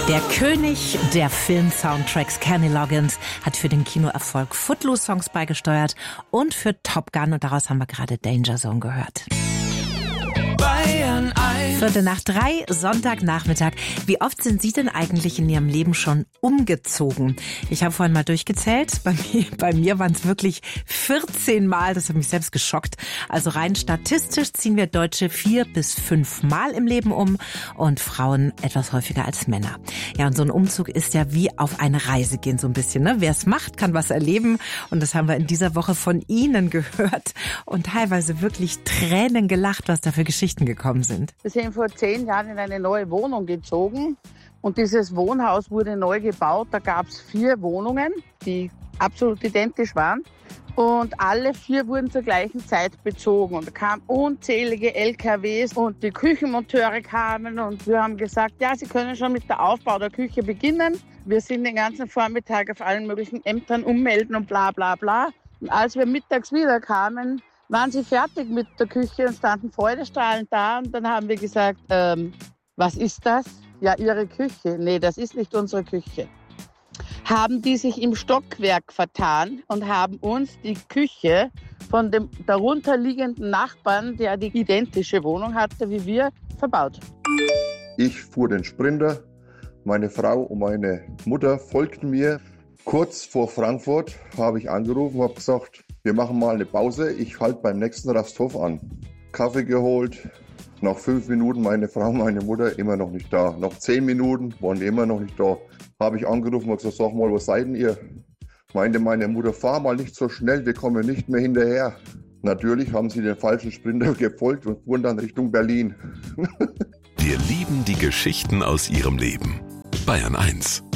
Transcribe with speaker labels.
Speaker 1: Der König der Film-Soundtracks, Kenny Loggins, hat für den Kinoerfolg Footloose-Songs beigesteuert und für Top Gun, und daraus haben wir gerade Danger Zone gehört. Bayern 1. 2:45, Sonntagnachmittag. Wie oft sind Sie denn eigentlich in Ihrem Leben schon umgezogen? Ich habe vorhin mal durchgezählt. Bei mir waren es wirklich 14 Mal. Das hat mich selbst geschockt. Also rein statistisch ziehen wir Deutsche 4 bis 5 Mal im Leben um und Frauen etwas häufiger als Männer. Ja, und so ein Umzug ist ja wie auf eine Reise gehen so ein bisschen, ne? Wer es macht, kann was erleben. Und das haben wir in dieser Woche von Ihnen gehört und teilweise wirklich Tränen gelacht, was da für Geschichten gekommen sind.
Speaker 2: Wir sind vor 10 Jahren in eine neue Wohnung gezogen und dieses Wohnhaus wurde neu gebaut. Da gab es 4 Wohnungen, die absolut identisch waren und alle 4 wurden zur gleichen Zeit bezogen. Und da kamen unzählige LKWs und die Küchenmonteure kamen und wir haben gesagt, ja, sie können schon mit der Aufbau der Küche beginnen. Wir sind den ganzen Vormittag auf allen möglichen Ämtern ummelden und bla bla bla. Und als wir mittags wieder kamen, waren sie fertig mit der Küche und standen freudestrahlend da. Und dann haben wir gesagt, was ist das? Ja, Ihre Küche. Nee, das ist nicht unsere Küche. Haben die sich im Stockwerk vertan und haben uns die Küche von dem darunterliegenden Nachbarn, der die identische Wohnung hatte wie wir, verbaut.
Speaker 3: Ich fuhr den Sprinter. Meine Frau und meine Mutter folgten mir. Kurz vor Frankfurt habe ich angerufen und habe gesagt, wir machen mal eine Pause, ich halte beim nächsten Rasthof an. Kaffee geholt, nach 5 Minuten meine Frau, meine Mutter immer noch nicht da. Nach 10 Minuten waren die immer noch nicht da. Habe ich angerufen und gesagt, sag mal, was seid denn ihr? Meinte meine Mutter, fahr mal nicht so schnell, wir kommen nicht mehr hinterher. Natürlich haben sie den falschen Sprinter gefolgt und fuhren dann Richtung Berlin.
Speaker 4: Wir lieben die Geschichten aus Ihrem Leben. Bayern 1.